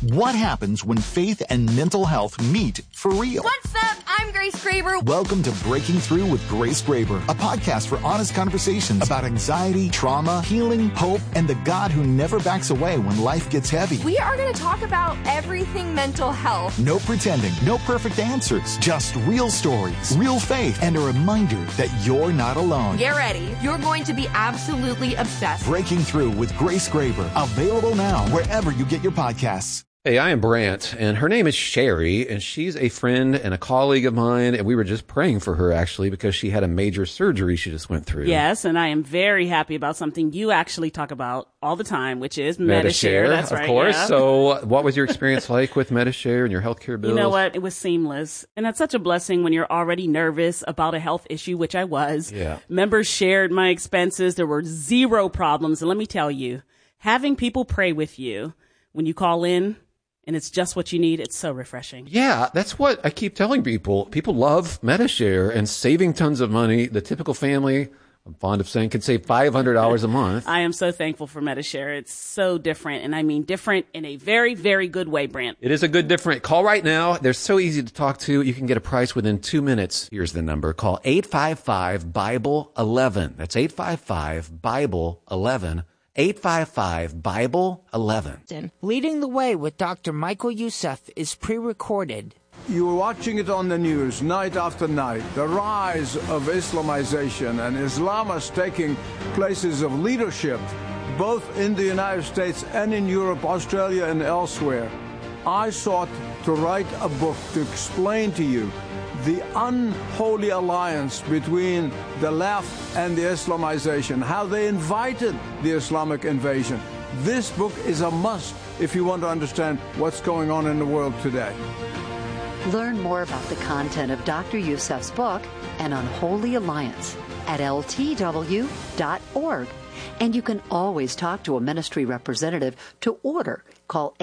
What happens when faith and mental health meet for real? What's up? I'm Grace Graber. Welcome to Breaking Through with Grace Graber, a podcast for honest conversations about anxiety, trauma, healing, hope, and the God who never backs away when life gets heavy. We are going to talk about everything mental health. No pretending, no perfect answers, just real stories, real faith, and a reminder that you're not alone. Get ready. You're going to be absolutely obsessed. Breaking Through with Grace Graber, available now wherever you get your podcasts. Hey, I am Brant, and her name is Sherry, and she's a friend and a colleague of mine, and we were just praying for her, actually, because she had a major surgery she just went through. Yes, and I am very happy about something you actually talk about all the time, which is Medi-Share. That's right, of course. Yeah. So what was your experience like with Medi-Share and your healthcare bills? You know what? It was seamless, and that's such a blessing when you're already nervous about a health issue, which I was. Yeah. Members shared my expenses. There were zero problems, and let me tell you, having people pray with you when you call in, and it's just what you need. It's so refreshing. Yeah, that's what I keep telling people. People love Medi-Share and saving tons of money. The typical family, I'm fond of saying, can save $500 a month. I am so thankful for Medi-Share. It's so different, and I mean different in a very, very good way, Brant. It is a good different. Call right now. They're so easy to talk to. You can get a price within 2 minutes. Here's the number. Call 855-BIBLE-11. That's 855-BIBLE-11. 855-BIBLE-11. Leading the Way with Dr. Michael Youssef is pre-recorded. You were watching it on the news night after night, the rise of Islamization and Islamists taking places of leadership, both in the United States and in Europe, Australia, and elsewhere. I sought to write a book to explain to you the unholy alliance between the left and the Islamization, how they invited the Islamic invasion. This book is a must if you want to understand what's going on in the world today. Learn more about the content of Dr. Youssef's book, An Unholy Alliance, at ltw.org. And you can always talk to a ministry representative to order. Call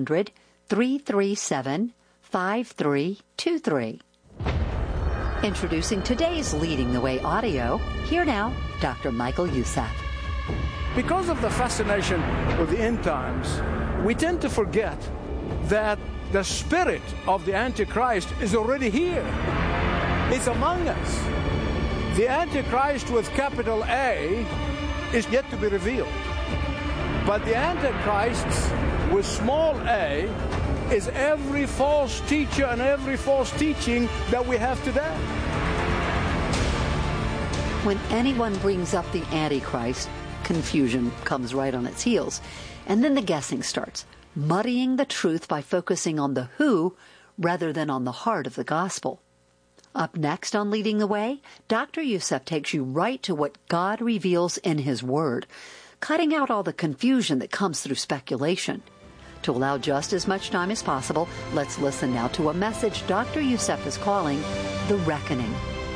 800-337-5323. Introducing today's Leading the Way audio. Here now, Dr. Michael Youssef. Because of the fascination with the end times, we tend to forget that the spirit of the Antichrist is already here. It's among us. The Antichrist with capital A is yet to be revealed. But the Antichrists with small a is every false teacher and every false teaching that we have today. When anyone brings up the Antichrist, confusion comes right on its heels. And then the guessing starts, muddying the truth by focusing on the who rather than on the heart of the gospel. Up next on Leading the Way, Dr. Youssef takes you right to what God reveals in His Word, cutting out all the confusion that comes through speculation. To allow just as much time as possible, let's listen now to a message Dr. Youssef is calling The Reckoning.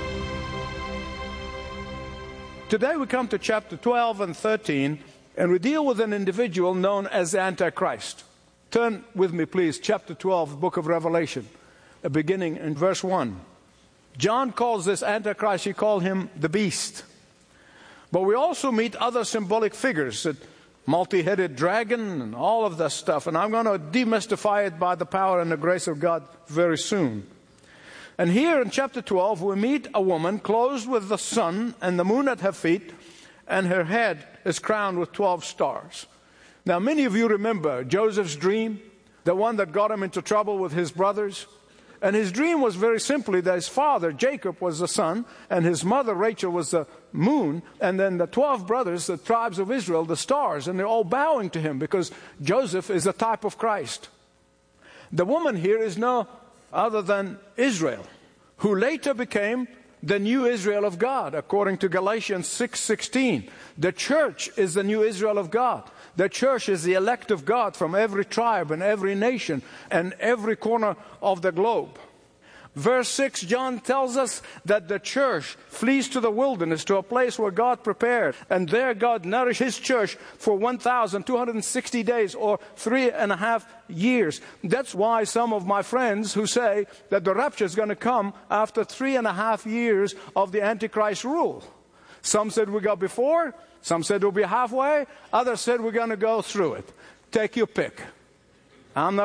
Today we come to chapter 12 and 13, and we deal with an individual known as the Antichrist. Turn with me, please, chapter 12, the book of Revelation, beginning in verse 1. John calls this Antichrist, he called him the beast. But we also meet other symbolic figures, a multi-headed dragon and all of that stuff. And I'm going to demystify it by the power and the grace of God very soon. And here in chapter 12, we meet a woman clothed with the sun and the moon at her feet, and her head is crowned with 12 stars. Now, many of you remember Joseph's dream, the one that got him into trouble with his brothers. And his dream was very simply that his father, Jacob, was the sun, and his mother, Rachel, was the moon, and then the 12 brothers, the tribes of Israel, the stars, and they're all bowing to him because Joseph is a type of Christ. The woman here is no other than Israel, who later became the new Israel of God, according to Galatians 6:16. The church is the new Israel of God. The church is the elect of God from every tribe and every nation and every corner of the globe. Verse 6, John tells us that the church flees to the wilderness, to a place where God prepared. And there God nourished His church for 1,260 days or 3.5 years. That's why some of my friends who say that the rapture is going to come after 3.5 years of the Antichrist rule. Some said we go before, some said we'll be halfway, others said we're going to go through it. Take your pick. I'm not